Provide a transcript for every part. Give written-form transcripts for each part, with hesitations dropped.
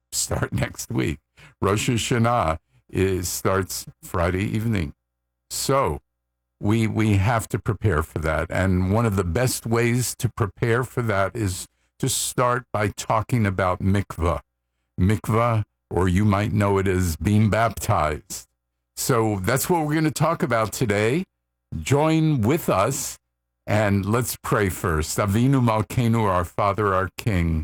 start next week. Rosh Hashanah starts Friday evening. So we have to prepare for that. And one of the best ways to prepare for that is to start by talking about mikvah. Mikvah, or you might know it as being baptized. So that's what we're going to talk about today. Join with us, and let's pray first. Avinu Malkeinu, our Father, our King.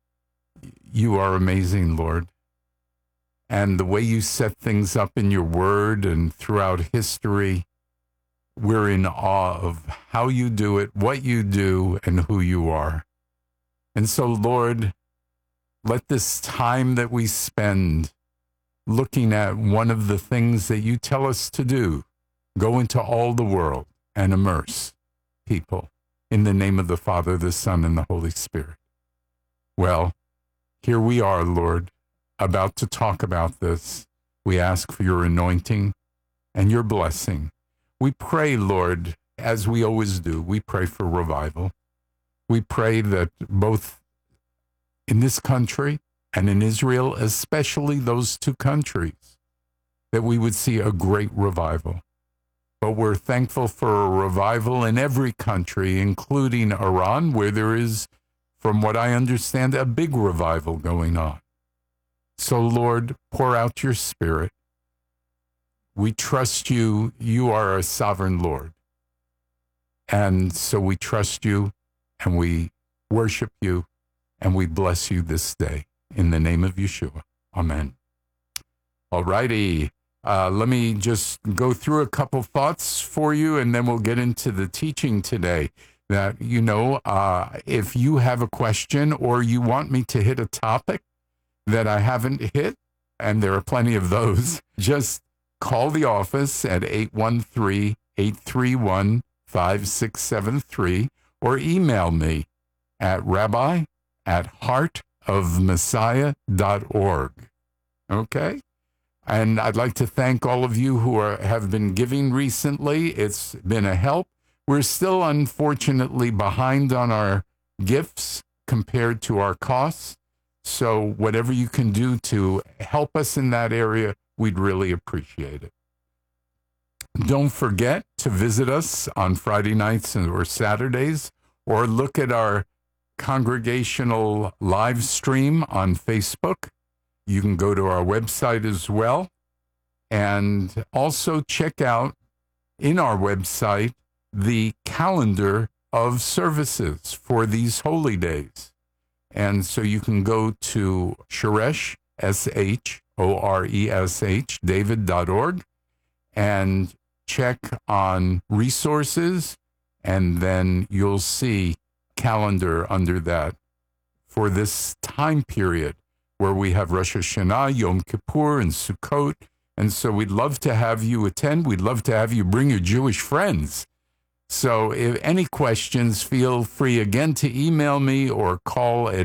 You are amazing, Lord. And the way you set things up in your word and throughout history, we're in awe of how you do it, what you do, and who you are. And so, Lord, let this time that we spend looking at one of the things that you tell us to do, go into all the world and immerse people in the name of the Father, the Son, and the Holy Spirit. Well, here we are, Lord, about to talk about this. We ask for your anointing and your blessing. We pray, Lord, as we always do, we pray for revival. We pray that both in this country and in Israel, especially those two countries, that we would see a great revival. But we're thankful for a revival in every country, including Iran, where there is, from what I understand, a big revival going on. So, Lord, pour out your Spirit. We trust you. You are a sovereign Lord. And so we trust you, and we worship you, and we bless you this day. In the name of Yeshua. Amen. All righty. Let me just go through a couple thoughts for you, and then we'll get into the teaching today. That, if you have a question or you want me to hit a topic that I haven't hit, and there are plenty of those, just call the office at 813-831-5673 or email me at rabbi@heartofmessiah.org. Okay? And I'd like to thank all of you who have been giving recently. It's been a help. We're still, unfortunately, behind on our gifts compared to our costs. So whatever you can do to help us in that area, we'd really appreciate it. Don't forget to visit us on Friday nights or Saturdays, or look at our congregational live stream on Facebook. You can go to our website as well. And also check out in our website the calendar of services for these holy days. And so you can go to Shoresh, SHORESH, David.org, and check on resources, and then you'll see calendar under that for this time period where we have Rosh Hashanah, Yom Kippur, and Sukkot. And so we'd love to have you attend. We'd love to have you bring your Jewish friends. So if any questions, feel free again to email me or call at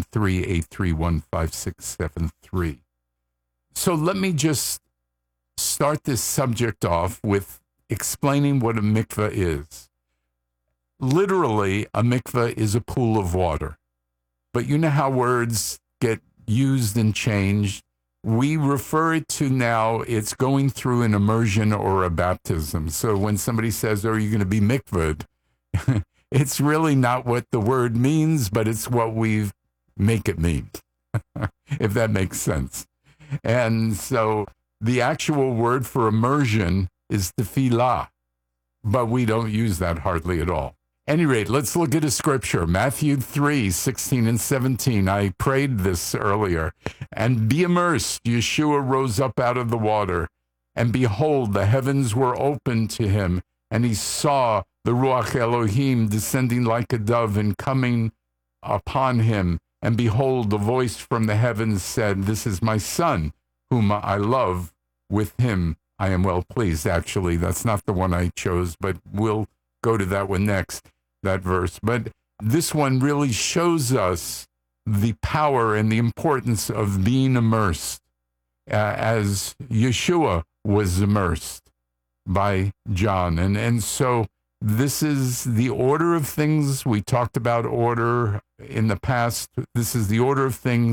813-831-5673. So let me just start this subject off with explaining what a mikveh is. Literally, a mikveh is a pool of water. But you know how words get used and changed? We refer it to now, it's going through an immersion or a baptism. So when somebody says, are you going to be mikvahed? It's really not what the word means, but it's what we make it mean, if that makes sense. And so the actual word for immersion is tefillah, but we don't use that hardly at all. Any rate, let's look at a scripture, Matthew 3:16 and 17. I prayed this earlier. And be immersed, Yeshua rose up out of the water, and behold, the heavens were opened to him, and he saw the Ruach Elohim descending like a dove and coming upon him. And behold, the voice from the heavens said, this is my son, whom I love. With him I am well pleased. Actually, that's not the one I chose, but we'll go to that one next, that verse. But this one really shows us the power and the importance of being immersed, as Yeshua was immersed by John. And so this is the order of things. We talked about order in the past. This is the order of things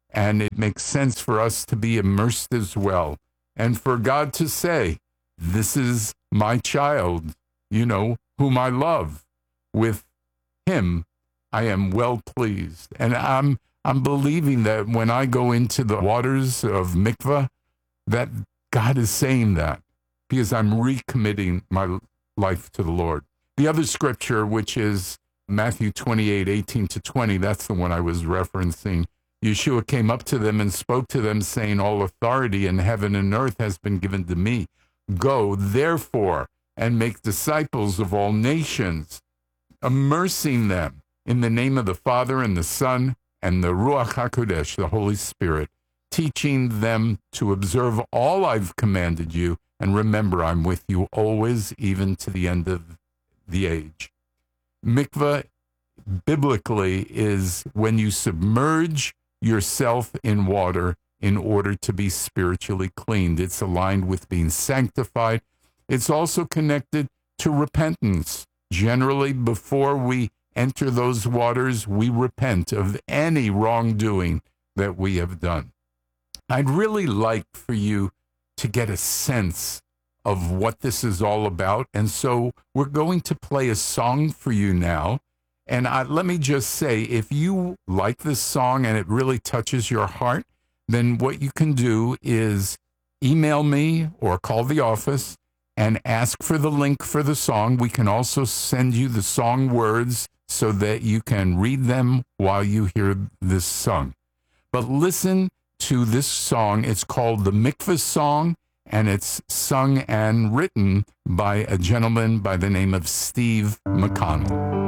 And it makes sense for us to be immersed as well. And for God to say, this is my child, whom I love. With him, I am well pleased. And I'm believing that when I go into the waters of mikvah, that God is saying that, because I'm recommitting my life to the Lord. The other scripture, which is Matthew 28:18-20, that's the one I was referencing. Yeshua came up to them and spoke to them, saying, all authority in heaven and earth has been given to me. Go, therefore, and make disciples of all nations, immersing them in the name of the Father and the Son and the Ruach HaKodesh, the Holy Spirit, teaching them to observe all I've commanded you. And remember, I'm with you always, even to the end of the age. Mikvah, biblically, is when you submerge yourself in water in order to be spiritually cleaned. It's aligned with being sanctified. It's also connected to repentance. Generally, before we enter those waters, we repent of any wrongdoing that we have done. I'd really like for you to get a sense of what this is all about. And so we're going to play a song for you now. And let me just say, if you like this song and it really touches your heart, then what you can do is email me or call the office and ask for the link for the song. We can also send you the song words so that you can read them while you hear this song. But listen to this song. It's called the Mikvah Song, and it's sung and written by a gentleman by the name of Steve McConnell.